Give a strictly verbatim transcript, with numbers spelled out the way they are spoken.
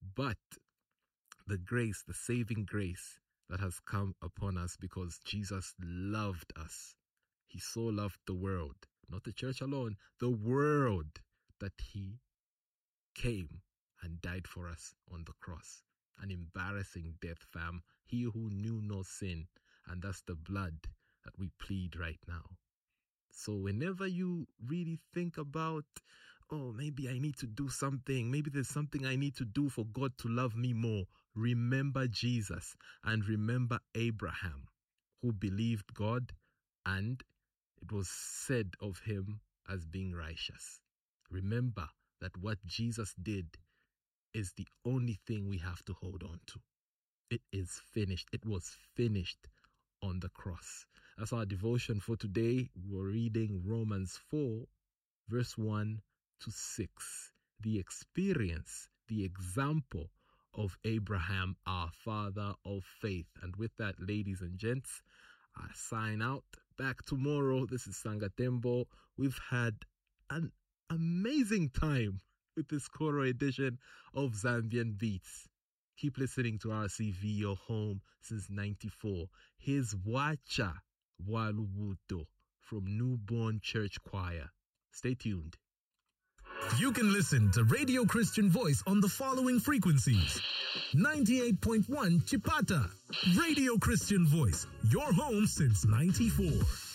but the grace, the saving grace that has come upon us because Jesus loved us. He so loved the world, not the church alone, the world, that he came and died for us on the cross. An embarrassing death, fam. He who knew no sin, and that's the blood that we plead right now. So whenever you really think about, oh, maybe I need to do something, maybe there's something I need to do for God to love me more, remember Jesus and remember Abraham, who believed God and it was said of him as being righteous. Remember that what Jesus did is the only thing we have to hold on to. It is finished. It was finished on the cross. That's our devotion for today. We're reading Romans four, verse one to six. The experience, the example of Abraham, our father of faith. And with that, ladies and gents, I sign out. Back tomorrow. This is Sangatembo. We've had an amazing time with this Koro edition of Zambian Beats. Keep listening to R C V, your home since ninety-four. Here's Wacha Walubuto from Newborn Church Choir. Stay tuned. You can listen to Radio Christian Voice on the following frequencies. ninety-eight point one Chipata. Radio Christian Voice, your home since ninety-four.